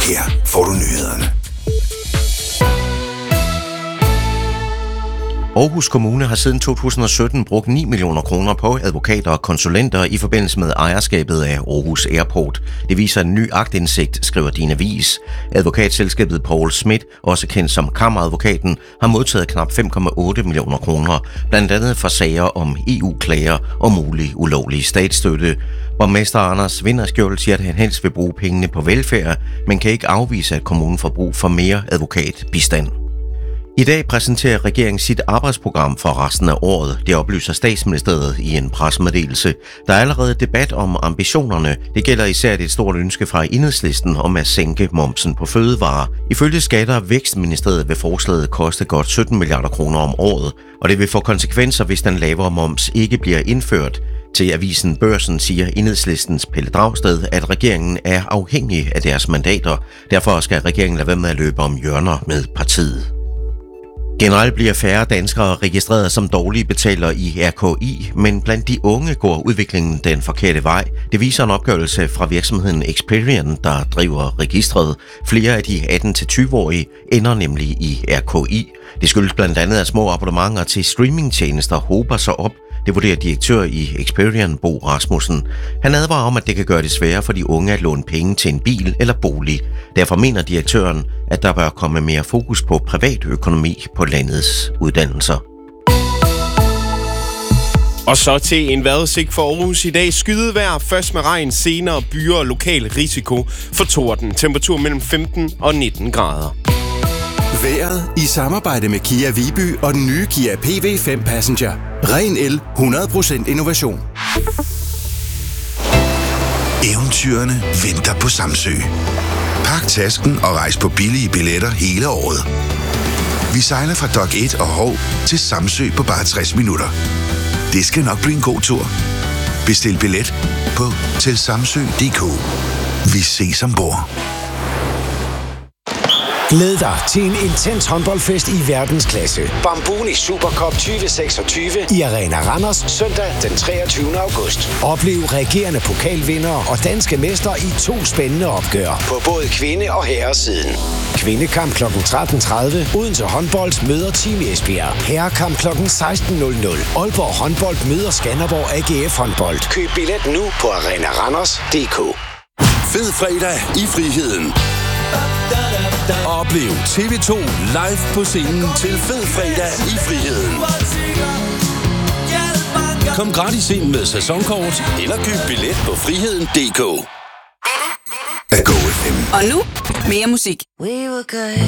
Her får du nyhederne. Aarhus Kommune har siden 2017 brugt 9 millioner kroner på advokater og konsulenter i forbindelse med ejerskabet af Aarhus Airport. Det viser en ny aktindsigt, skriver Din Avis. Advokatselskabet Poul Schmidt, også kendt som Kammeradvokaten, har modtaget knap 5,8 millioner kroner, blandt andet for sager om EU-klager og mulig ulovlig statsstøtte. Borgmester Anders Vinderskjold siger, at han helst vil bruge pengene på velfærd, men kan ikke afvise, at kommunen får brug for mere advokatbistand. I dag præsenterer regeringen sit arbejdsprogram for resten af året. Det oplyser Statsministeriet i en pressemeddelelse. Der er allerede debat om ambitionerne. Det gælder især et stort ønske fra Enhedslisten om at sænke momsen på fødevarer. Ifølge Skatter- og Vækstministeriet vil forslaget koste godt 17 milliarder kroner om året, og det vil få konsekvenser, hvis den lavere moms ikke bliver indført. Til avisen Børsen siger Enhedslistens Pelle Dragsted, at regeringen er afhængig af deres mandater. Derfor skal regeringen lade være med at løbe om hjørner med partiet. Generelt bliver færre danskere registreret som dårlige betalere i RKI, men blandt de unge går udviklingen den forkerte vej. Det viser en opgørelse fra virksomheden Experian, der driver registret. Flere af de 18-20-årige ender nemlig i RKI. Det skyldes blandt andet, at små abonnementer til streamingtjenester hober sig op. Det vurderer direktør i Experian, Bo Rasmussen. Han advarer om, at det kan gøre det sværere for de unge at låne penge til en bil eller bolig. Derfor mener direktøren, at der bør komme mere fokus på privatøkonomi på landets uddannelser. Og så til en vejrudsigt for Aarhus i dag. Skydevejr, først med regn, senere byer og lokal risiko for torden. Temperatur mellem 15 og 19 grader. Vejret i samarbejde med Kia Viby og den nye Kia PV5 Passenger. Ren el, 100% innovation. Eventyrene venter på Samsø. Pak tasken og rejs på billige billetter hele året. Vi sejler fra Dok 1 og Hov til Samsø på bare 60 minutter. Det skal nok blive en god tur. Bestil billet på tilsamsø.dk. Vi ses ombord. Glæd dig til en intens håndboldfest i verdensklasse. Bambuni Supercup 2026 i Arena Randers søndag den 23. august. Oplev regerende pokalvindere og danske mestre i 2 spændende opgør på både kvinde- og herresiden. Kvindekamp kl. 13.30. Odense Håndbold møder Team Esbjerg. Herrekamp kl. 16.00. Aalborg Håndbold møder Skanderborg AGF Håndbold. Køb billet nu på arenaranders.dk. Fed fredag i friheden. Oplev TV2 live på scenen til Fed fredag i friheden. Kom gratis ind med sæsonkort eller køb billet på friheden.dk. At Go FM. Og nu mere musik. We were good.